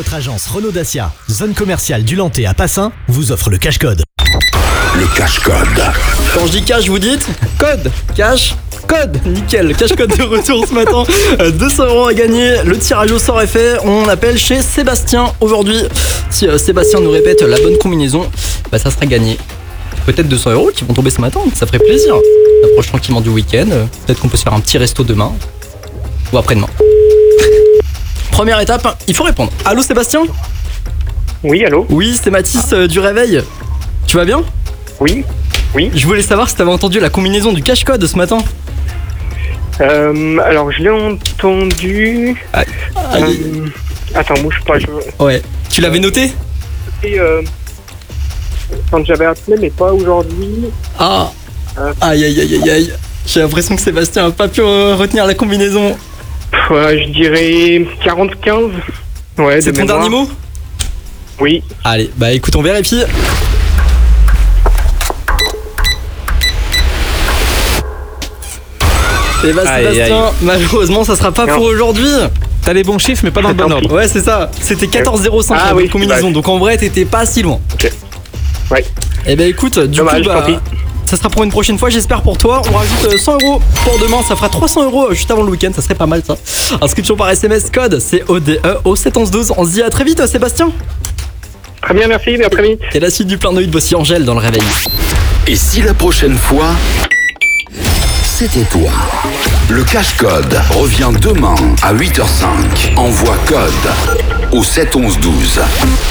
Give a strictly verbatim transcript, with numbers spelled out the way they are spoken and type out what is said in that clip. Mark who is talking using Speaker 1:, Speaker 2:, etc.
Speaker 1: votre agence Renault Dacia, zone commerciale du Lantais à Passin, vous offre le cash code.
Speaker 2: Le cash code.
Speaker 3: Quand je dis cash, vous dites code. Cash, code. Nickel, cash code de retour ce matin. Euh, deux cents euros à gagner. Le tirage au sort est fait. On appelle chez Sébastien aujourd'hui. Si euh, Sébastien nous répète la bonne combinaison, bah ça sera gagné. Peut-être deux cents euros qui vont tomber ce matin, ça ferait plaisir. On approche tranquillement du week-end. Peut-être qu'on peut se faire un petit resto demain ou après-demain. Première étape, il faut répondre. Allô Sébastien ?
Speaker 4: Oui, allô ?
Speaker 3: Oui, c'est Mathis euh, du Réveil. Tu vas bien ?
Speaker 4: Oui, oui.
Speaker 3: Je voulais savoir si t'avais entendu la combinaison du cash code ce matin.
Speaker 4: Euh, alors, je l'ai entendu.
Speaker 3: Ah,
Speaker 4: Euh, attends, bouge pas. Je...
Speaker 3: Ouais. Tu l'avais noté ?
Speaker 4: Et, euh, quand j'avais appelé, mais pas aujourd'hui.
Speaker 3: Ah.
Speaker 4: Euh.
Speaker 3: Aïe aïe aïe aïe aïe. J'ai l'impression que Sébastien a pas pu euh, retenir la combinaison.
Speaker 4: Pff, ouais, je dirais quarante quinze. Ouais,
Speaker 3: C'est
Speaker 4: de
Speaker 3: ton
Speaker 4: mémoire.
Speaker 3: dernier mot ?
Speaker 4: Oui.
Speaker 3: Allez, bah écoute, on vérifie. Et bah
Speaker 5: Aïe,
Speaker 3: Sébastien,
Speaker 5: aïe.
Speaker 3: malheureusement ça sera pas
Speaker 4: Non.
Speaker 3: pour aujourd'hui.
Speaker 5: T'as les bons chiffres, mais pas dans le bon
Speaker 4: Tant pis.
Speaker 5: ordre.
Speaker 3: Ouais c'est ça, c'était quatorze zéro cinq
Speaker 4: Ah
Speaker 3: la
Speaker 4: oui,
Speaker 3: bonne combinaison,
Speaker 4: bah.
Speaker 3: donc en vrai t'étais pas si loin.
Speaker 4: Ok. Ouais.
Speaker 3: Et bah écoute, du
Speaker 4: Dommage,
Speaker 3: coup bah,
Speaker 4: tant pis.
Speaker 3: ça sera pour une prochaine fois j'espère pour toi. On rajoute euh, cent euros pour demain, ça fera trois cents euros juste avant le week-end, ça serait pas mal ça. Inscription par S M S code, c'est O D E au sept onze douze. On se dit à très vite Sébastien.
Speaker 4: Très bien, merci. À très vite.
Speaker 3: Et la suite du plein d'œil, voici Angèle dans le réveil.
Speaker 2: Et si la prochaine fois, c'était toi? Le cash code revient demain à huit heures cinq. Envoie code au sept onze douze.